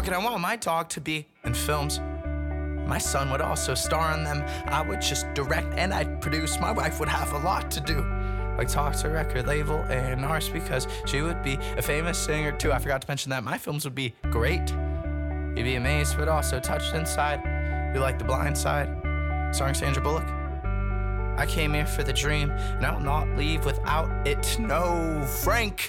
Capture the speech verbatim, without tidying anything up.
dog, and I want my dog to be in films. My son would also star in them. I would just direct and I'd produce. My wife would have a lot to do, like talk to a record label and ours, because she would be a famous singer too. I forgot to mention that my films would be great. You'd be amazed, but also touched inside. You like The Blind Side, starring Sandra Bullock. I came here for the dream, and I will not leave without it. No, Frank.